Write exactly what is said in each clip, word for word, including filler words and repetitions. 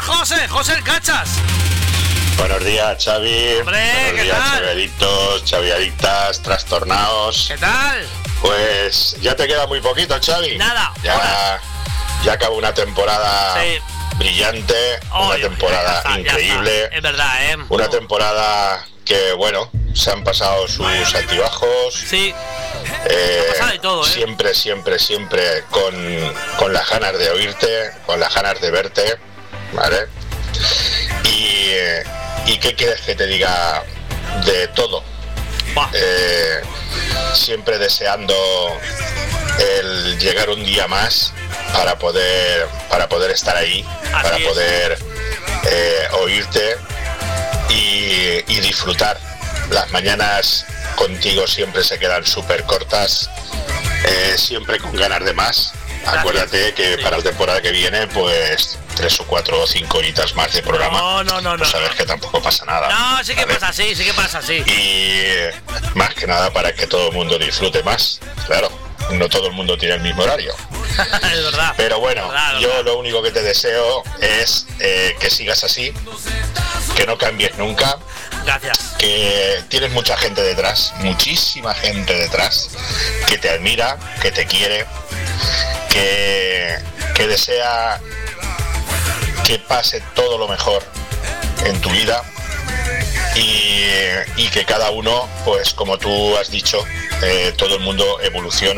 José, José el Cachas. Buenos días, Xavi. Hombre, Buenos ¿qué días, tal? Xaviadictos, Xaviadictas, trastornados. ¿Qué tal? Pues ya te queda muy poquito, Xavi. Nada. Ya, Hola. ya acabó una temporada Sí. brillante, Oh, una ya temporada está, ya increíble. está. Es verdad, ¿eh? Una temporada que, bueno, se han pasado sus altibajos. Sí. Eh, Ha pasado de todo, ¿eh? Siempre, siempre, siempre con, con las ganas de oírte, con las ganas de verte, ¿vale? Y, eh, ¿y qué quieres que te diga de todo? Buah. Eh, siempre deseando el llegar un día más para poder para poder estar ahí, Así para es. poder eh, oírte y, y disfrutar. Las mañanas contigo siempre se quedan súper cortas, eh, siempre con ganas de más. Gracias. Acuérdate que Sí. para la temporada que viene, pues tres o cuatro o cinco horitas más de programa. No, no, no, Pues no, sabes no. que tampoco pasa nada. No, sí que ¿vale? pasa así, sí que pasa así. Y más que nada para que todo el mundo disfrute más. Claro, no todo el mundo tiene el mismo horario. Es verdad. Pero bueno, Verdad, yo verdad. lo único que te deseo es eh, que sigas así, que no cambies nunca, Gracias. que tienes mucha gente detrás, muchísima gente detrás, que te admira, que te quiere, que, que desea que pase todo lo mejor en tu vida y, y que cada uno, pues como tú has dicho, eh, todo el mundo evoluciona.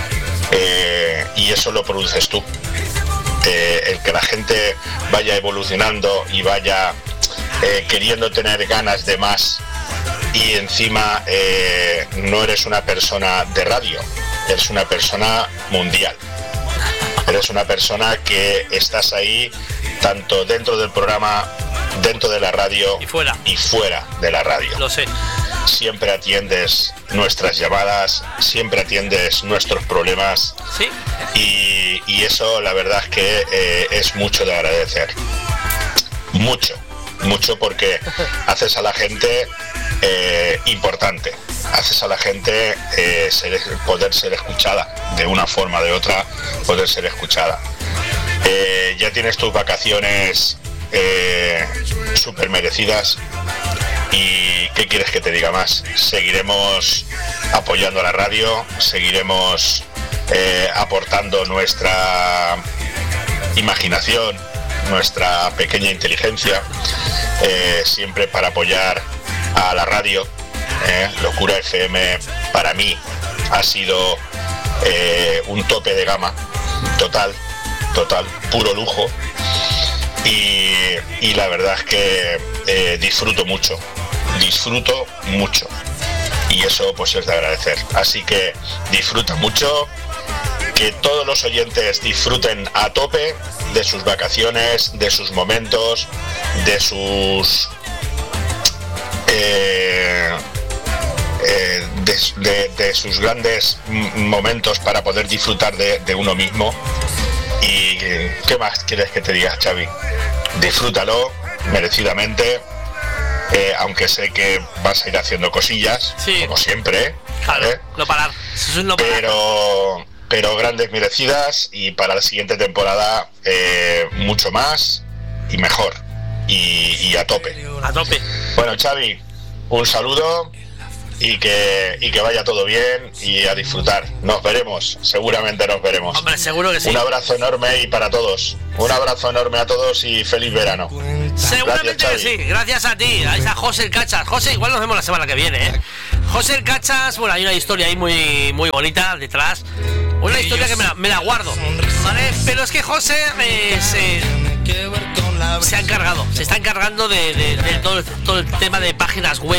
Eh, y eso lo produces tú. Eh, el que la gente vaya evolucionando y vaya eh, queriendo tener ganas de más y encima eh, no eres una persona de radio, eres una persona mundial. Eres una persona que estás ahí tanto dentro del programa, dentro de la radio Y fuera. y fuera de la radio. Lo sé. Siempre atiendes nuestras llamadas, siempre atiendes nuestros problemas Sí. y, y eso la verdad es que eh, es mucho de agradecer. Mucho, mucho porque haces a la gente eh, importante, haces a la gente eh, ser- poder ser escuchada de una forma o de otra, poder ser escuchada. Eh, ya tienes tus vacaciones eh, súper merecidas. ¿Y qué quieres que te diga más? Seguiremos apoyando a la radio, seguiremos eh, aportando nuestra imaginación, nuestra pequeña inteligencia, eh, siempre para apoyar a la radio. eh. Locura F M para mí ha sido eh, un tope de gama, total, total, puro lujo. Y, y la verdad es que eh, disfruto mucho, disfruto mucho y eso pues es de agradecer. Así que disfruta mucho, que todos los oyentes disfruten a tope de sus vacaciones, de sus momentos, de sus eh, eh, de, de- de sus grandes m- momentos para poder disfrutar de, de uno mismo. ¿Y qué más quieres que te diga, Xavi? Disfrútalo merecidamente, eh, aunque sé que vas a ir haciendo cosillas, Sí. como siempre, Claro. ¿vale? No parar. Eso es un no parar. pero, pero grandes merecidas y para la siguiente temporada eh, mucho más y mejor y, y a tope. A tope. Bueno, Xavi, un saludo y que, y que vaya todo bien y a disfrutar. Nos veremos, seguramente nos veremos. Hombre, seguro que sí. Un abrazo enorme y para todos. Un abrazo enorme a todos y feliz verano. Seguramente Gracias, que Xavi. sí, gracias a ti, a esa José el Cachas. José, igual nos vemos la semana que viene, ¿eh? José el Cachas, bueno, hay una historia ahí muy, muy bonita detrás. Una historia que me la, me la guardo, ¿vale? Pero es que José eh, se, se ha encargado, se está encargando de, de- de todo, el, todo el tema de páginas web.